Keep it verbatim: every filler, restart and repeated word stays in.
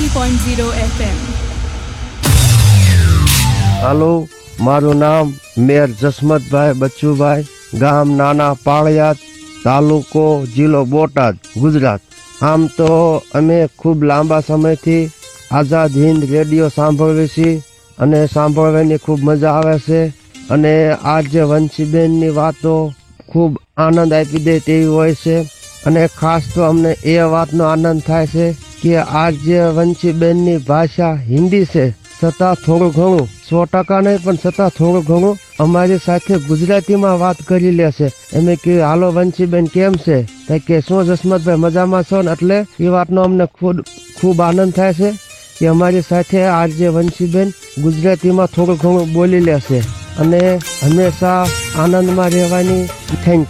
Ninety point zero FM. હાલો, મારું નામ મેર જસમતભાઈ બચ્ચુભાઈ, ગામ નાના પાળિયાદ, તાલુકો જિલ્લો બોટાદ, ગુજરાત. આમ તો અમે ખૂબ લાંબા સમયથી આઝાદ હિન્દ રેડિયો સાંભળીએ છીએ અને સાંભળવાની ખૂબ મજા આવે છે. અને આજ જે વંશીબેનની વાતો ખૂબ આનંદ આપી દે તેવી હોય છે. અને ખાસ તો અમને એ વાતનો આનંદ થાય છે કે આજ જે વંશીબેનની ભાષા હિન્દી છે, છતાં થોડું ઘણું, સો ટકા નહીં પણ છતાં થોડું ઘણું અમારી સાથે ગુજરાતીમાં વાત કરી લે છે. એમે કહ્યું, હાલો વંશીબેન કેમ છે? તો કે શું જસમતભાઈ મજામાં છો ને? એટલે એ વાતનો અમને ખૂબ ખૂબ આનંદ થાય છે કે અમારી સાથે આજ જે વંશીબેન ગુજરાતીમાં થોડું ઘણું બોલી લે છે અને હંમેશા આનંદમાં રહેવાની. Thank you.